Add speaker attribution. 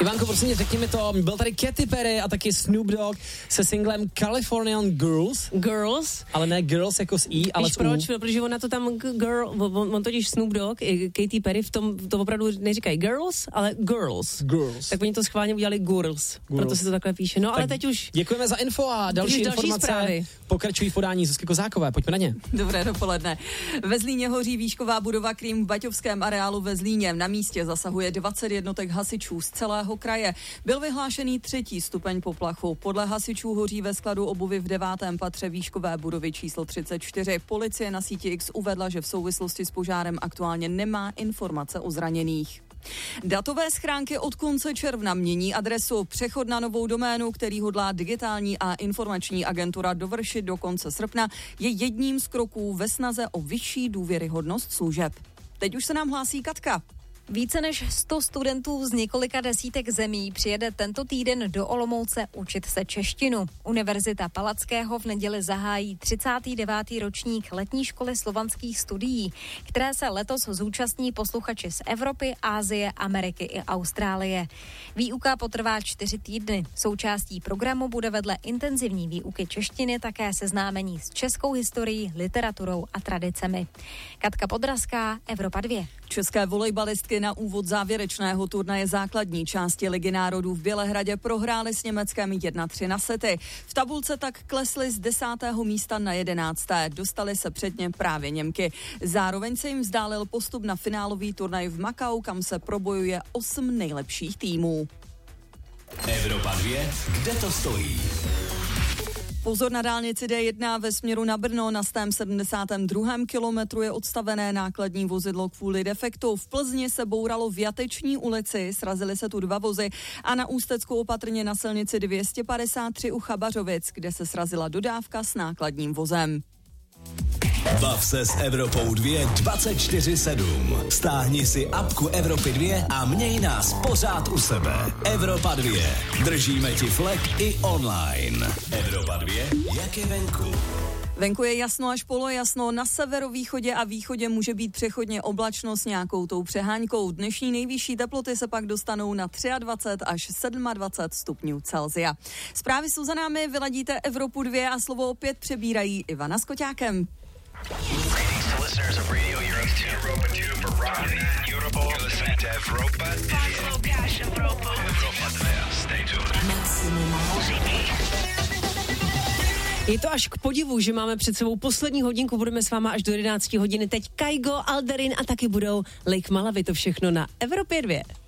Speaker 1: Ivanko, prosím tě, řekni mi to, byl tady Katy Perry a taky Snoop Dogg se singlem Californian Girls, ale ne Girls jako s I, ale s U.
Speaker 2: Proč? Protože ona to tam on totiž Snoop Dogg, Katy Perry v tom to opravdu neříkají Girls, ale Girls. Tak oni to schválně udělali Girls. Proto se to takhle píše. No, tak ale teď už...
Speaker 1: Děkujeme za info a další informace zprávy pokračují v podání Zuzky Kozákové. Pojďme na ně.
Speaker 3: Dobré dopoledne. Ve Zlíně hoří výšková budova Krím v Baťovském areálu ve Zlíně. Na místě zasahuje 20 jednotek hasičů z celého kraje. Byl vyhlášený 3. stupeň poplachu. Podle hasičů hoří ve skladu obuvy v 9. patře výškové budovy číslo 34. Policie na síti X uvedla, že v souvislosti s požárem aktuálně nemá informace o zraněných. Datové schránky od konce června mění adresu. Přechod na novou doménu, který hodlá digitální a informační agentura dovršit do konce srpna, je jedním z kroků ve snaze o vyšší důvěryhodnost služeb. Teď už se nám hlásí Katka.
Speaker 4: Více než 100 studentů z několika desítek zemí přijede tento týden do Olomouce učit se češtinu. Univerzita Palackého v neděli zahájí 39. ročník letní školy slovanských studií, které se letos zúčastní posluchači z Evropy, Asie, Ameriky i Austrálie. Výuka potrvá 4 týdny. Součástí programu bude vedle intenzivní výuky češtiny také seznámení s českou historií, literaturou a tradicemi. Katka Podrazská, Evropa 2.
Speaker 3: České volejbalistky na úvod závěrečného turnaje základní části Ligy národů v Bělehradě prohrály s Německem 1-3 na sety. V tabulce tak klesly z 10. místa na 11. Dostali se před ně právě Němky. Zároveň se jim vzdálil postup na finálový turnaj v Makau, kam se probojuje 8 nejlepších týmů.
Speaker 5: Evropa 2, kde to stojí?
Speaker 3: Pozor na dálnici D1 ve směru na Brno, na 172. kilometru je odstavené nákladní vozidlo kvůli defektu. V Plzni se bouralo v Jateční ulici, srazily se tu 2 vozy a na Ústecku opatrně na silnici 253 u Chabařovic, kde se srazila dodávka s nákladním vozem.
Speaker 5: Bav se s Evropou 2 24/7. Stáhni si apku Evropy 2 a měj nás pořád u sebe. Evropa 2. Držíme ti flek i online. Evropa 2, jak je venku?
Speaker 3: Venku je jasno až polojasno, na severovýchodě a východě může být přechodně oblačno s nějakou tou přehánkou. Dnešní nejvyšší teploty se pak dostanou na 23 až 27 stupňů Celsia. Zprávy jsou za námi, vyladíte Evropu 2 a slovo opět přebírají Ivana s Koťákem.
Speaker 2: Je to až k podivu, že máme před sebou poslední hodinku, budeme s váma až do 11 hodiny. Teď Kaigo, Alderin a taky budou Lake Malawi, to všechno na Evropě 2.